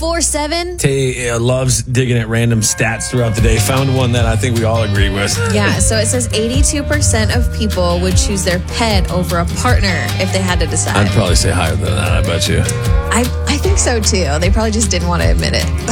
24/7. Tay loves digging at random stats throughout the day. Found one that I think we all agree with. Yeah, so it says 82% of people would choose their pet over a partner if they had to decide. I'd probably say higher than that, I bet you. I think so too. They probably just didn't want to admit it.